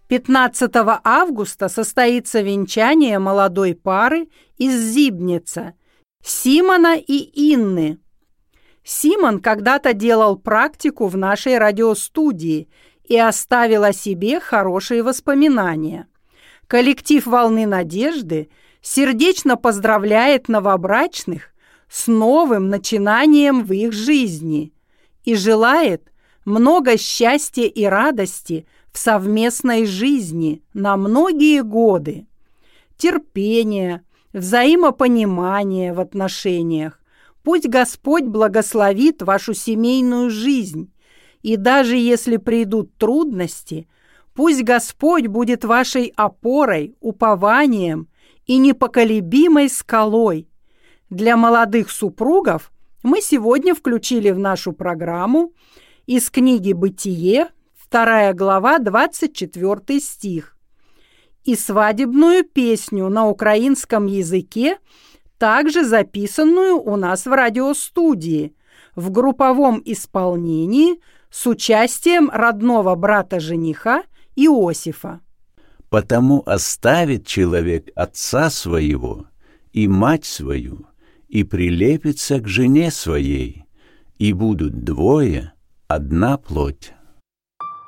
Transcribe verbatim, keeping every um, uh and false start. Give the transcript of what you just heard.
пятнадцатого августа состоится венчание молодой пары из Зибница, Симона и Инны. Симон когда-то делал практику в нашей радиостудии и оставил о себе хорошие воспоминания. Коллектив «Волны надежды» сердечно поздравляет новобрачных с новым начинанием в их жизни и желает много счастья и радости в совместной жизни на многие годы, терпения, взаимопонимания в отношениях. Пусть Господь благословит вашу семейную жизнь, и даже если придут трудности, пусть Господь будет вашей опорой, упованием и непоколебимой скалой. Для молодых супругов мы сегодня включили в нашу программу из книги «Бытие», вторая глава, двадцать четвёртый стих, и свадебную песню на украинском языке, также записанную у нас в радиостудии, в групповом исполнении с участием родного брата жениха Иосифа. «Потому оставит человек отца своего и мать свою, и прилепится к жене своей, и будут двое одна плоть».